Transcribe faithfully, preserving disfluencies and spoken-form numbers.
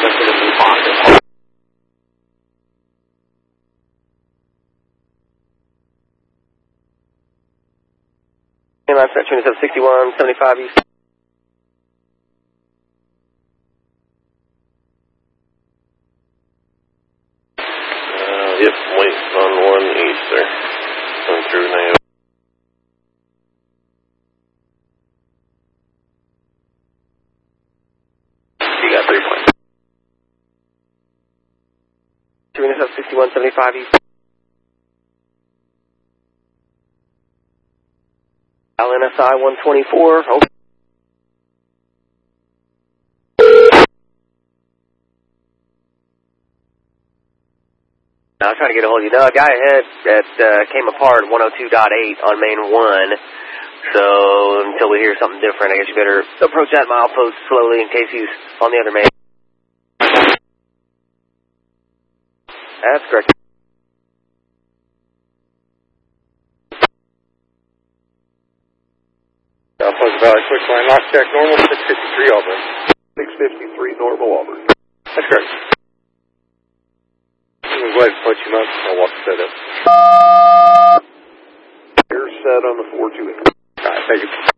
that's going to be positive. Hey, last set, twenty-seven sixty-one, seventy-five east. Uh, yep, wait on one east there. Coming through now. You got three points. twenty-seven sixty-one, seventy-five east. L N S I one twenty-four, over. I was trying to get a hold of you. No, a guy ahead that uh, came apart one oh two point eight on main one. So until we hear something different, I guess you better approach that milepost slowly in case he's on the other main. That's correct. Southwest Valley Quick Line, knock check normal, six fifty-three Auburn. six fifty-three normal Auburn. That's correct. I'm going to go ahead and punch him up. I'll walk the set up. Air set on the four two eight. All right, thank you.